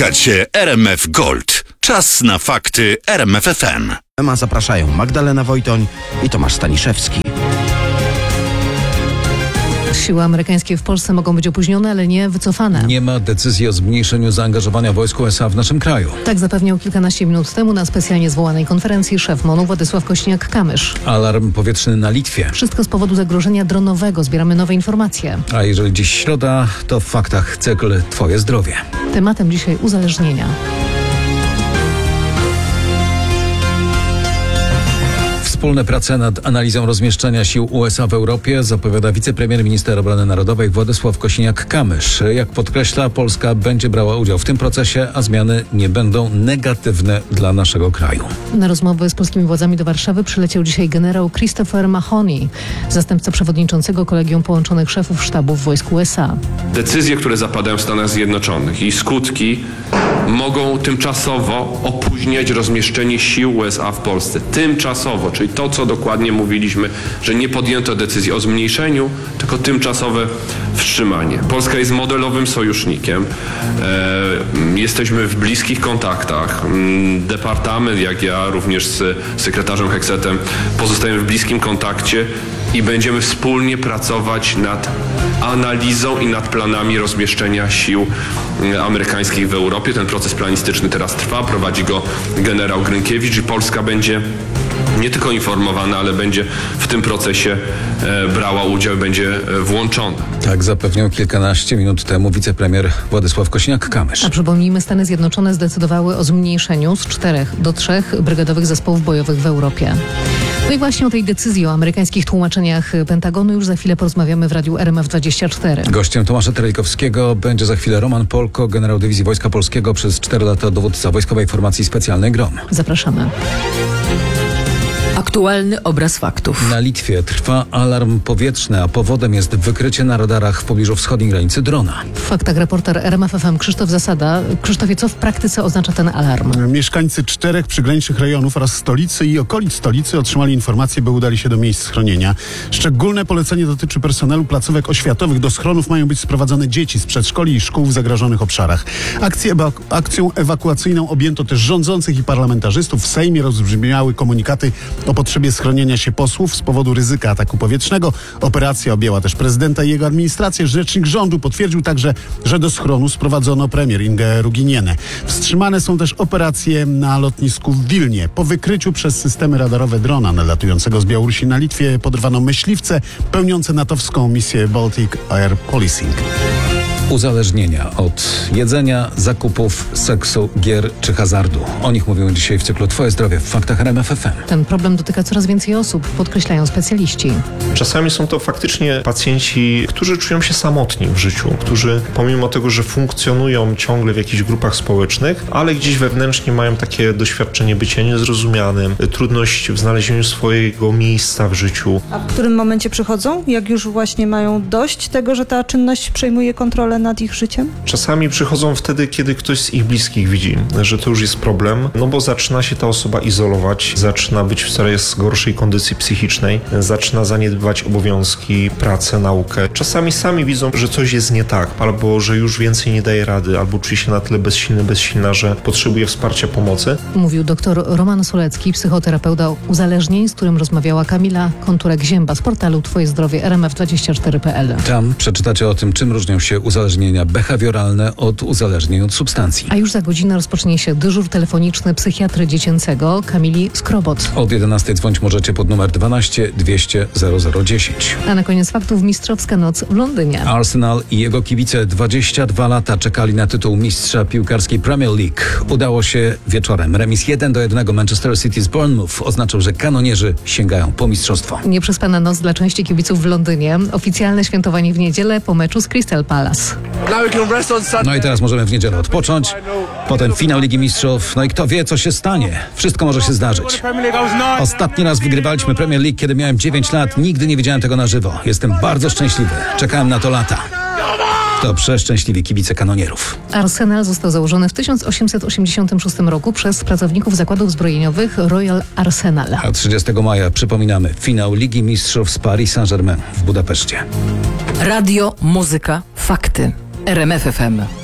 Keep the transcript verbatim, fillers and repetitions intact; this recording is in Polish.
Słuchacie R M F Gold. Czas na fakty R M F F M. Ema zapraszają Magdalena Wojtoń i Tomasz Staniszewski. Siły amerykańskie w Polsce mogą być opóźnione, ale nie wycofane. Nie ma decyzji o zmniejszeniu zaangażowania wojsk U S A w naszym kraju. Tak zapewniał kilkanaście minut temu na specjalnie zwołanej konferencji szef MON-u Władysław Kośniak-Kamysz. Alarm powietrzny na Litwie. Wszystko z powodu zagrożenia dronowego. Zbieramy nowe informacje. A jeżeli dziś środa, to w faktach cykl Twoje zdrowie. Tematem dzisiaj uzależnienia. Wspólne prace nad analizą rozmieszczenia sił U S A w Europie zapowiada wicepremier minister obrony narodowej Władysław Kosiniak-Kamysz. Jak podkreśla, Polska będzie brała udział w tym procesie, a zmiany nie będą negatywne dla naszego kraju. Na rozmowę z polskimi władzami do Warszawy przyleciał dzisiaj generał Christopher Mahoney, zastępca przewodniczącego Kolegium Połączonych Szefów Sztabów Wojsk U S A. Decyzje, które zapadają w Stanach Zjednoczonych i skutki mogą tymczasowo opóźniać rozmieszczenie sił U S A w Polsce. Tymczasowo, czyli to, co dokładnie mówiliśmy, że nie podjęto decyzji o zmniejszeniu, tylko tymczasowe wstrzymanie. Polska jest modelowym sojusznikiem. E, jesteśmy w bliskich kontaktach. Departament, jak ja, również z sekretarzem Heksetem, pozostajemy w bliskim kontakcie i będziemy wspólnie pracować nad analizą i nad planami rozmieszczenia sił amerykańskich w Europie. Ten proces planistyczny teraz trwa, prowadzi go generał Grynkiewicz i Polska będzie nie tylko informowana, ale będzie w tym procesie e, brała udział, będzie e, włączona. Tak zapewniał kilkanaście minut temu wicepremier Władysław Kosiniak-Kamysz. A przypomnijmy, Stany Zjednoczone zdecydowały o zmniejszeniu z czterech do trzech brygadowych zespołów bojowych w Europie. No i właśnie o tej decyzji, o amerykańskich tłumaczeniach Pentagonu już za chwilę porozmawiamy w radiu R M F dwadzieścia cztery. Gościem Tomasza Terlikowskiego będzie za chwilę Roman Polko, generał Dywizji Wojska Polskiego, przez cztery lata dowódca Wojskowej Formacji Specjalnej GROM. Zapraszamy. Aktualny obraz faktów. Na Litwie trwa alarm powietrzny, a powodem jest wykrycie na radarach w pobliżu wschodniej granicy drona. W faktach reporter R M F F M Krzysztof Zasada. Krzysztofie, co w praktyce oznacza ten alarm? Mieszkańcy czterech przygranicznych rejonów oraz stolicy i okolic stolicy otrzymali informacje, by udali się do miejsc schronienia. Szczególne polecenie dotyczy personelu placówek oświatowych. Do schronów mają być sprowadzone dzieci z przedszkoli i szkół w zagrożonych obszarach. Akcję, akcją ewakuacyjną objęto też rządzących i parlamentarzystów. W Sejmie rozbrzmiały komunikaty o potrzebie schronienia się posłów z powodu ryzyka ataku powietrznego. Operacja objęła też prezydenta i jego administrację. Rzecznik rządu potwierdził także, że do schronu sprowadzono premier Ingę Ruginienę. Wstrzymane są też operacje na lotnisku w Wilnie. Po wykryciu przez systemy radarowe drona nadlatującego z Białorusi na Litwie podrwano myśliwce pełniące natowską misję Baltic Air Policing. Uzależnienia od jedzenia, zakupów, seksu, gier czy hazardu. O nich mówimy dzisiaj w cyklu Twoje zdrowie w faktach R M F F M. Ten problem dotyka coraz więcej osób, podkreślają specjaliści. Czasami są to faktycznie pacjenci, którzy czują się samotni w życiu, którzy pomimo tego, że funkcjonują ciągle w jakichś grupach społecznych, ale gdzieś wewnętrznie mają takie doświadczenie bycia niezrozumianym, trudność w znalezieniu swojego miejsca w życiu. A w którym momencie przychodzą? Jak już właśnie mają dość tego, że ta czynność przejmuje kontrolę nad ich życiem? Czasami przychodzą wtedy, kiedy ktoś z ich bliskich widzi, że to już jest problem, no bo zaczyna się ta osoba izolować, zaczyna być w coraz gorszej kondycji psychicznej, zaczyna zaniedbywać obowiązki, pracę, naukę. Czasami sami widzą, że coś jest nie tak, albo że już więcej nie daje rady, albo czuje się na tyle bezsilny, bezsilna, że potrzebuje wsparcia, pomocy. Mówił dr Roman Sulecki, psychoterapeuta uzależnień, z którym rozmawiała Kamila Konturek-Zięba z portalu Twoje zdrowie R M F dwadzieścia cztery kropka p l. Tam przeczytacie o tym, czym różnią się uzależnienia behawioralne od uzależnień od substancji. A już za godzinę rozpocznie się dyżur telefoniczny psychiatry dziecięcego Kamili Skrobot. Od jedenastej dzwonić możecie pod numer dwanaście dwieście zero zero dziesięć. A na koniec faktów mistrzowska noc w Londynie. Arsenal i jego kibice dwadzieścia dwa lata czekali na tytuł mistrza piłkarskiej Premier League. Udało się wieczorem. Remis jeden do jednego Manchester City z Bournemouth oznaczał, że kanonierzy sięgają po mistrzostwo. Nieprzespana noc dla części kibiców w Londynie. Oficjalne świętowanie w niedzielę po meczu z Crystal Palace. No i teraz możemy w niedzielę odpocząć. Potem finał Ligi Mistrzów. No i kto wie, co się stanie. Wszystko może się zdarzyć. Ostatni raz wygrywaliśmy Premier League, kiedy miałem dziewięć lat. Nigdy nie widziałem tego na żywo. Jestem bardzo szczęśliwy. Czekałem na to lata. To przeszczęśliwi kibice kanonierów. Arsenal został założony w tysiąc osiemset osiemdziesiątym szóstym roku przez pracowników zakładów zbrojeniowych Royal Arsenal. A trzydziestego maja przypominamy finał Ligi Mistrzów z Paris Saint-Germain w Budapeszcie. Radio, muzyka, fakty. R M F F M.